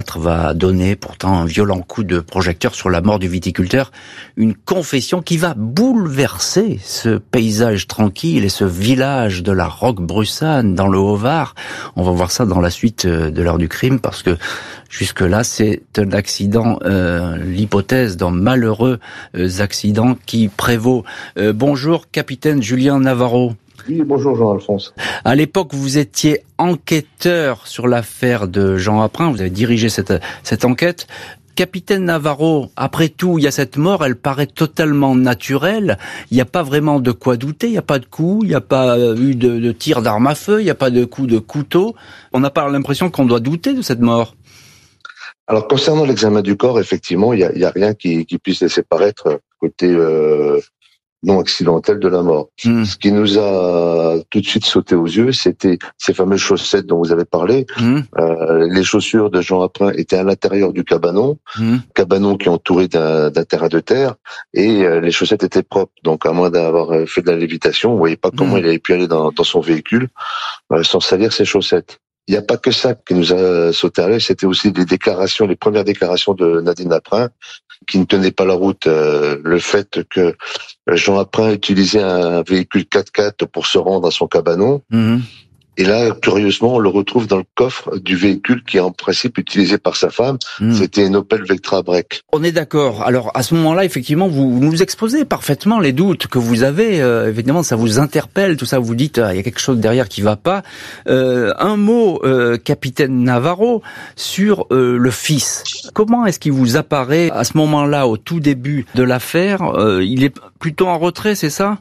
Maître va donner pourtant un violent coup de projecteur sur la mort du viticulteur. Une confession qui va bouleverser ce paysage tranquille et ce village de la Roquebrussanne dans le Haut-Var. On va voir ça dans la suite de l'heure du crime parce que jusque-là, c'est un accident, l'hypothèse d'un malheureux accident qui prévaut. Bonjour, capitaine Julien Navarro. Oui, bonjour Jean-Alphonse. À l'époque, vous étiez enquêteur sur l'affaire de Jean Aprin, vous avez dirigé cette enquête. Capitaine Navarro, après tout, il y a cette mort, elle paraît totalement naturelle. Il n'y a pas vraiment de quoi douter, il n'y a pas de coup, il n'y a pas eu de tir d'arme à feu, il n'y a pas de coup de couteau. On n'a pas l'impression qu'on doit douter de cette mort. Alors, concernant l'examen du corps, effectivement, il y a rien qui puisse laisser paraître côté non accidentel de la mort. Ce qui nous a tout de suite sauté aux yeux, c'était ces fameuses chaussettes dont vous avez parlé. Les chaussures de Jean Aprin étaient à l'intérieur du cabanon, cabanon qui est entouré d'un terrain de terre, et les chaussettes étaient propres. Donc, à moins d'avoir fait de la lévitation, on voyait pas comment il avait pu aller dans son véhicule sans salir ses chaussettes. Il n'y a pas que ça qui nous a sauté à l'œil, c'était aussi les premières déclarations de Nadine Aprin, qui ne tenait pas la route. Le fait que Jean Aprin utilisait un véhicule 4x4 pour se rendre à son cabanon. Et là, curieusement, on le retrouve dans le coffre du véhicule qui est en principe utilisé par sa femme. C'était une Opel Vectra Break. On est d'accord. Alors, à ce moment-là, effectivement, vous nous exposez parfaitement les doutes que vous avez. Évidemment, ça vous interpelle, tout ça. Vous dites, il y a quelque chose derrière qui va pas. Un mot, capitaine Navarro, sur le fils. Comment est-ce qu'il vous apparaît à ce moment-là, au tout début de l'affaire? Il est plutôt en retrait, c'est ça?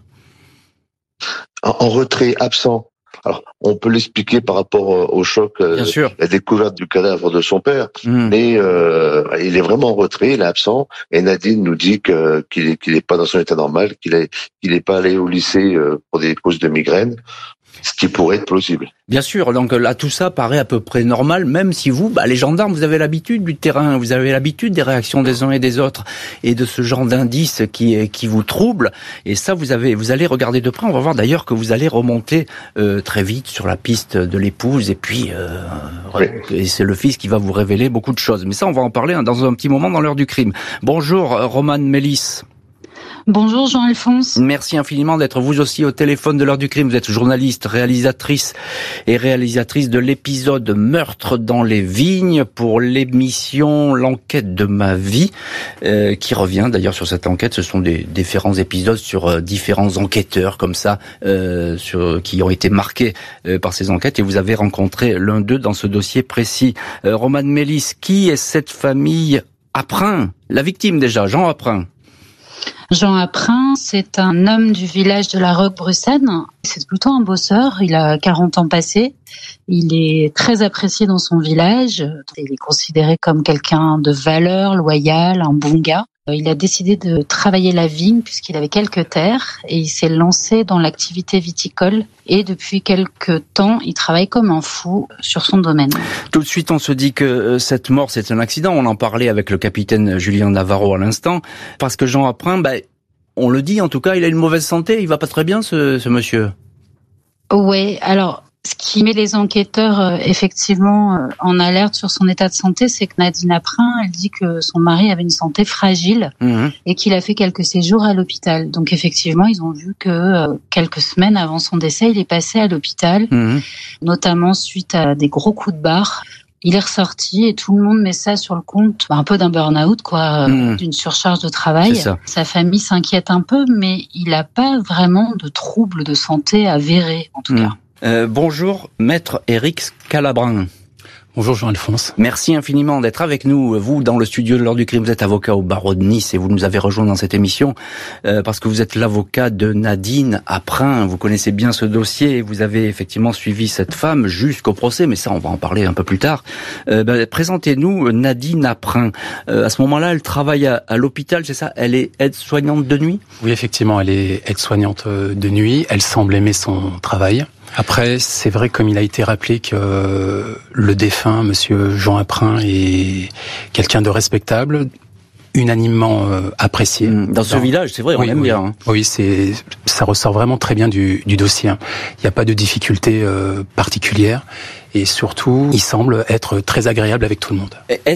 En retrait, absent. Alors, on peut l'expliquer par rapport au choc, la découverte du cadavre de son père, mais il est vraiment en retrait, il est absent, et Nadine nous dit qu'il est pas dans son état normal, qu'il est pas allé au lycée pour des causes de migraine, ce qui pourrait être plausible. Bien sûr, donc là tout ça paraît à peu près normal, même si vous, les gendarmes, vous avez l'habitude du terrain, vous avez l'habitude des réactions des uns et des autres, et de ce genre d'indices qui vous troublent, et ça vous allez regarder de près, on va voir d'ailleurs que vous allez remonter très vite sur la piste de l'épouse, et puis et c'est le fils qui va vous révéler beaucoup de choses, mais ça on va en parler dans un petit moment dans l'heure du crime. Bonjour Romane Mélis. Bonjour Jean-Alphonse. Merci infiniment d'être vous aussi au téléphone de l'heure du crime. Vous êtes journaliste, réalisatrice de l'épisode Meurtre dans les vignes pour l'émission L'enquête de ma vie, qui revient d'ailleurs sur cette enquête. Ce sont des différents épisodes sur différents enquêteurs comme ça, qui ont été marqués par ces enquêtes, et vous avez rencontré l'un d'eux dans ce dossier précis. Romane Mélis, qui est cette famille Aprin? La victime déjà, Jean Aprin. Jean Aprin, c'est un homme du village de la Roquebrussanne. C'est plutôt un bosseur, il a 40 ans passés. Il est très apprécié dans son village. Il est considéré comme quelqu'un de valeur, loyal, un bon gars. Il a décidé de travailler la vigne puisqu'il avait quelques terres et il s'est lancé dans l'activité viticole et depuis quelques temps, il travaille comme un fou sur son domaine. Tout de suite, on se dit que cette mort, c'est un accident. On en parlait avec le capitaine Julien Navarro à l'instant, parce que Jean Aprin, on le dit en tout cas, il a une mauvaise santé, il va pas très bien ce monsieur. Oui, alors ce qui met les enquêteurs effectivement en alerte sur son état de santé, c'est que Nadine Aprin, elle dit que son mari avait une santé fragile et qu'il a fait quelques séjours à l'hôpital. Donc effectivement, ils ont vu que quelques semaines avant son décès, il est passé à l'hôpital, notamment suite à des gros coups de barre. Il est ressorti et tout le monde met ça sur le compte un peu d'un burn-out, d'une surcharge de travail. Sa famille s'inquiète un peu, mais il n'a pas vraiment de troubles de santé avérés, en tout cas. Bonjour, maître Éric Scalabrin. Bonjour Jean-Alphonse. Merci infiniment d'être avec nous. Vous, dans le studio de l'heure du crime, vous êtes avocat au barreau de Nice et vous nous avez rejoint dans cette émission parce que vous êtes l'avocat de Nadine Aprin. Vous connaissez bien ce dossier et vous avez effectivement suivi cette femme jusqu'au procès, mais ça, on va en parler un peu plus tard. Présentez-nous Nadine Aprin. À ce moment-là, elle travaille à l'hôpital, c'est ça? Elle est aide-soignante de nuit? Oui, effectivement, elle est aide-soignante de nuit. Elle semble aimer son travail. Après, c'est vrai, comme il a été rappelé, que le défunt, monsieur Jean Aprin, est quelqu'un de respectable, unanimement apprécié. Dans ce village, c'est vrai, on l'aime bien. Oui, ça ressort vraiment très bien du dossier. Il n'y a pas de difficulté particulière et surtout, il semble être très agréable avec tout le monde.